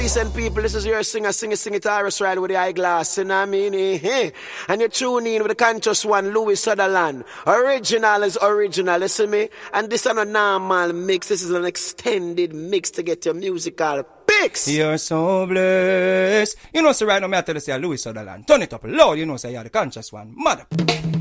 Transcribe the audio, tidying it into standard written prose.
Decent people, this is your singer, sing it, Iris Riley with the eyeglass, you know what I mean? And you tune in with the conscious one, Louis Sutherland. Original is original, listen me? And this is not a normal mix, this is an extended mix to get your musical fix. You're so blessed. You know, so right now, I tell you, say Louis Sutherland. Turn it up loud, you know, say you're the conscious one. Mother.